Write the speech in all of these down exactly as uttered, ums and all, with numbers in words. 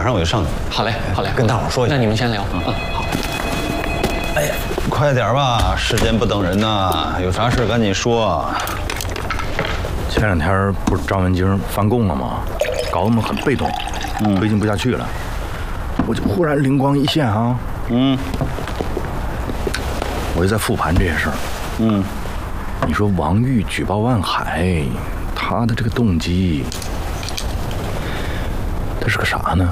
马上我就上去。 好嘞，好嘞， 跟大伙说一下。 那你们先聊。嗯，好。 哎呀，快点吧，时间不等人呐，有啥事赶紧说。 前两天不是张文京翻供了吗？搞得我们很被动，嗯，推进不下去了。我就忽然灵光一现啊，嗯，我就在复盘这些事儿。嗯，你说王玉举报万海，他的这个动机，他是个啥呢？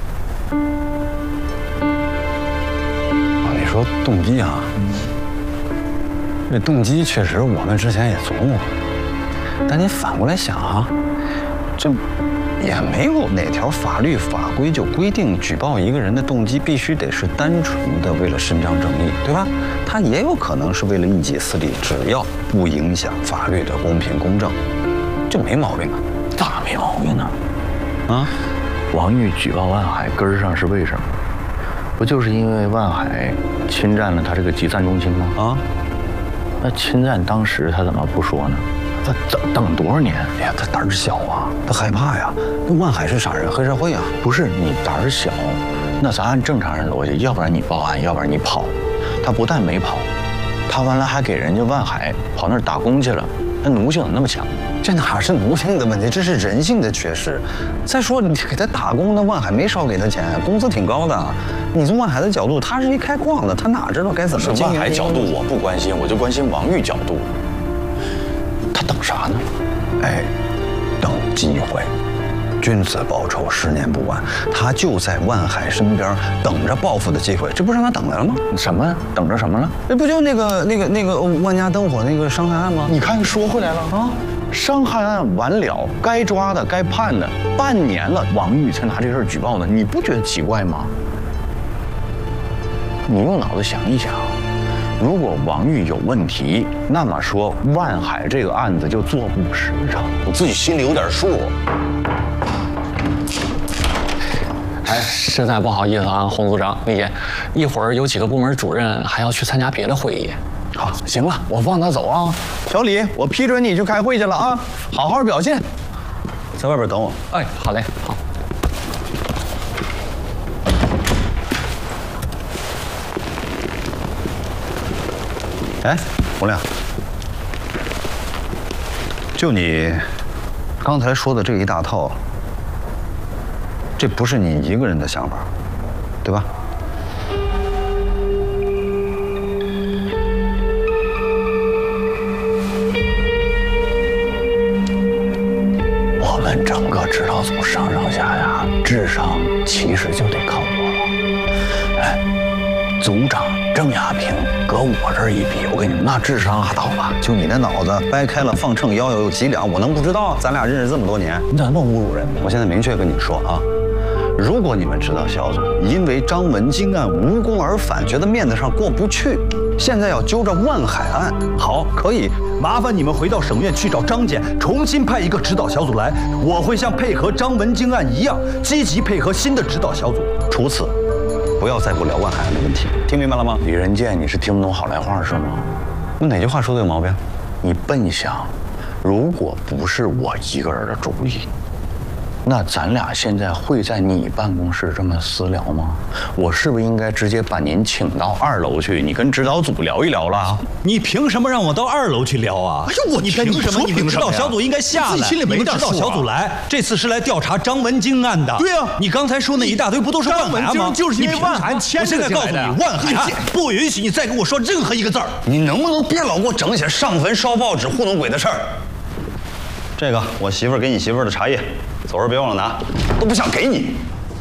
啊，你说动机啊？这动机确实我们之前也琢磨过，但你反过来想啊，这也没有哪条法律法规就规定举报一个人的动机必须得是单纯的为了伸张正义，对吧？他也有可能是为了一己私利，只要不影响法律的公平公正，这没毛病啊。 咋没毛病呢？ 啊， 王玉举报万海根儿上是为什么？不就是因为万海侵占了他这个集散中心吗？啊，那侵占当时他怎么不说呢？他等等多少年？ 哎呀，他胆儿小啊，他害怕呀。那万海是啥人？黑社会啊。 不是你胆儿小，那咱按正常人逻辑，要不然你报案，要不然你跑。他不但没跑，他完了还给人家万海跑那儿打工去了。那奴性怎么那么强？ 这哪是奴性的问题，这是人性的缺失。再说你给他打工，那万海没少给他钱，工资挺高的。你从万海的角度，他是一开矿的，他哪知道该怎么经营？ 万海角度我不关心，我就关心王玉角度。他等啥呢？ 哎，等机会。君子报仇，十年不晚。他就在万海身边等着报复的机会，这不让他等来了吗？ 什么？等着什么了？ 那不就那个那个那个万家灯火那个伤害案吗？ 你看说回来了啊，伤害案完了，该抓的该判的，半年了，王玉才拿这事儿举报呢，你不觉得奇怪吗？你用脑子想一想，如果王玉有问题，那么说万海这个案子就坐不实诚，你自己心里有点数。 哎，实在不好意思啊，洪组长，李姐，一会儿有几个部门主任还要去参加别的会议。 好，行了，我放他走啊。小李，我批准你去开会去了啊，好好表现， 在外边等我。 哎，好嘞，好。 哎，洪亮，就你刚才说的这一大套，这不是你一个人的想法，对吧？ 我们整个指导组上上下下，智商其实就得靠我。哎，组长郑亚平搁我这儿一比，我跟你们那智商拉倒吧。 就你那脑子掰开了放秤，腰有几两，我能不知道？咱俩认识这么多年， 你咋那么侮辱人呢？ 我现在明确跟你说啊，如果你们指导小组因为张文京案无功而返，觉得面子上过不去，现在要揪着万海案，好，可以。 麻烦你们回到省院去找张检，重新派一个指导小组来。我会像配合张文京案一样，积极配合新的指导小组。 除此，不要再给我聊万海案的问题，听明白了吗？ 李仁健，你是听不懂好赖话是吗？ 我哪句话说的有毛病？ 你笨想，如果不是我一个人的主意，那咱俩现在会在你办公室这么私聊吗？我是不是应该直接把您请到二楼去，你跟指导组聊一聊了？ 你凭什么让我到二楼去聊啊？哎呦，我你凭什么？你们指导小组应该下来，自己心里没点数啊。指导小组来，这次是来调查张文京案的。对啊，你刚才说那一大堆不都是万海案吗？就是因为万海牵扯进来的。我现在告诉你，万海案不允许你再跟我说任何一个字儿。 你能不能别老给我整些上坟烧报纸糊弄鬼的事儿？这个我媳妇儿给你媳妇儿的茶叶，走时别忘了拿，都不想给你。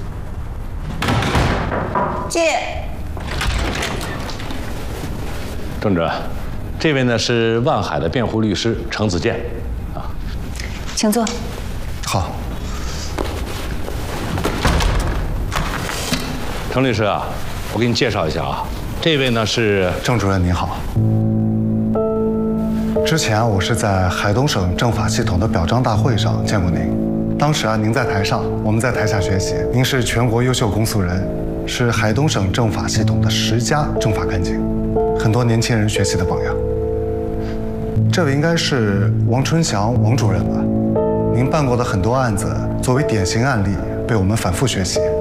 借。 郑主任，这位呢是万海的辩护律师程子健，啊， 请坐。 好。 程律师啊，我给你介绍一下啊，这位呢是郑主任您好。之前啊，我是在海东省政法系统的表彰大会上见过您。当时啊，您在台上，我们在台下学习。您是全国优秀公诉人，是海东省政法系统的十佳政法干警，很多年轻人学习的榜样。这位应该是王春祥王主任吧？您办过的很多案子，作为典型案例被我们反复学习。